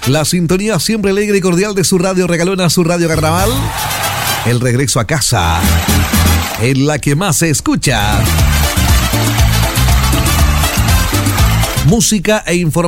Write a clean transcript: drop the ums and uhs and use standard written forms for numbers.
La sintonía siempre alegre y cordial de su radio regalona, su radio Carnaval. El regreso a casa, en la que más se escucha música e información.